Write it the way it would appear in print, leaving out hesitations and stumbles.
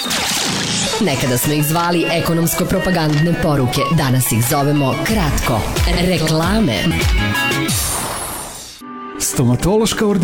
Nekada smo ih zvali ekonomsko-propagandne poruke, danas ih zovemo kratko. Reklame. Stomatološka ordinacija